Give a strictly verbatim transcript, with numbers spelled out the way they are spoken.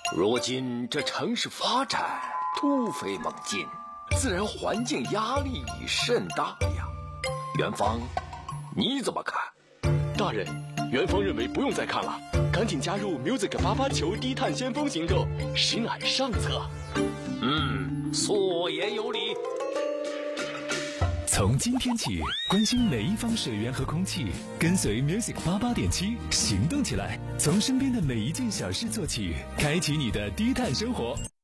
如今这城市发展突飞猛进，自然环境压力甚大呀。元芳，你怎么看？ 大人，元芳认为不用再看了，赶紧加入 Music 八八球低碳先锋行动，实乃上策。 嗯，所言有理。 从今天起，关心每一方水源和空气，跟随 Music 八八点七行动起来，从身边的每一件小事做起，开启你的低碳生活。